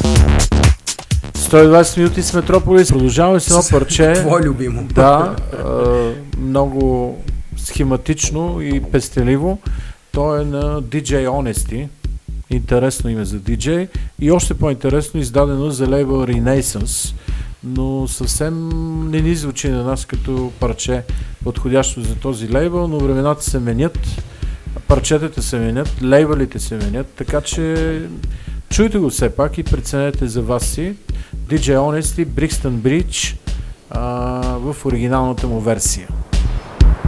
120 минути с Метрополис. Продължаваме с едно парче. Твое любимо. Да, много схематично и пестеливо. То е на DJ Honesty. Интересно име за DJ. И още по-интересно издадено за лейбъл Renaissance. Но съвсем не ни звучи на нас като парче подходящо за този лейбъл, но времената се менят, парчетата се менят, лейбълите се менят, така че чуйте го все пак и преценете за вас си. DJ Honesty, Brixton Bridge в оригиналната му версия.